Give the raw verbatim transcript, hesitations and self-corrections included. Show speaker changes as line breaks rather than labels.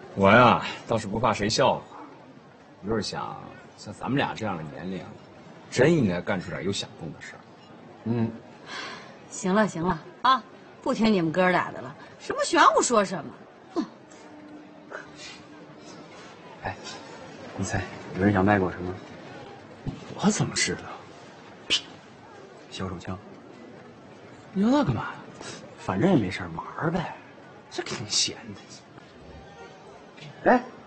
我呀，倒是不怕谁笑话，我就是想，像咱们俩这样的年龄，真应该干出点有响动的事儿。
嗯，
行了行了啊，不听你们哥俩的了，什么玄乎说什么。哼。
哎，你猜有人想卖给我什么？
我怎么知道？
小手枪。
你要那干嘛呀？
反正也没事玩呗，
这给你闲的。
哎。